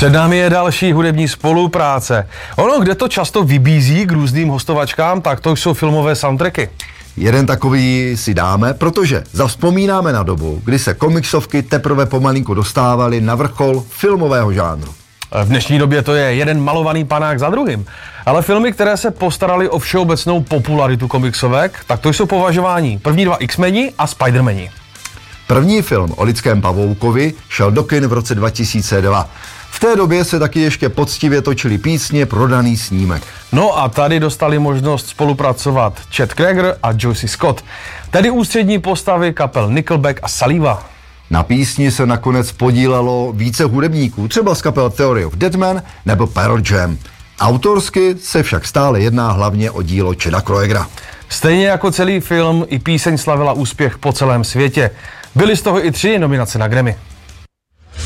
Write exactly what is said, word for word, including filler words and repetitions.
Před námi je další hudební spolupráce. Ono, kde to často vybízí k různým hostovačkám, tak to jsou filmové soundtracky. Jeden takový si dáme, protože zavzpomínáme na dobu, kdy se komiksovky teprve pomalinku dostávaly na vrchol filmového žánru. V dnešní době to je jeden malovaný panák za druhým. Ale filmy, které se postarali o všeobecnou popularitu komiksovek, tak to jsou považováni první dva X-meni a Spider-mani. První film o lidském pavoukovi šel do kin v roce dva tisíce dva. V té době se taky ještě poctivě točili písně Prodaný snímek. No a tady dostali možnost spolupracovat Chet Kroeger a Josie Scott, tedy ústřední postavy kapel Nickelback a Saliva. Na písni se nakonec podílelo více hudebníků, třeba z kapel Theory of Deadman nebo Pearl Jam. Autorsky se však stále jedná hlavně o dílo Cheta Kroegera. Stejně jako celý film, i píseň slavila úspěch po celém světě. Byly z toho i tři nominace na Grammy.